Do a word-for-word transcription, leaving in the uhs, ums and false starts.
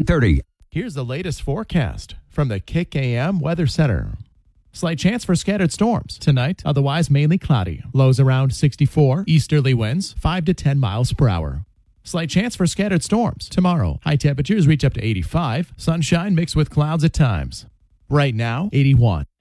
thirty. Here's the latest forecast from the Kick A M Weather Center. Slight chance for scattered storms tonight, otherwise mainly cloudy. Lows around sixty-four, easterly winds five to ten miles per hour. Slight chance for scattered storms tomorrow. High temperatures reach up to eighty-five, sunshine mixed with clouds at times. Right now, eighty-one.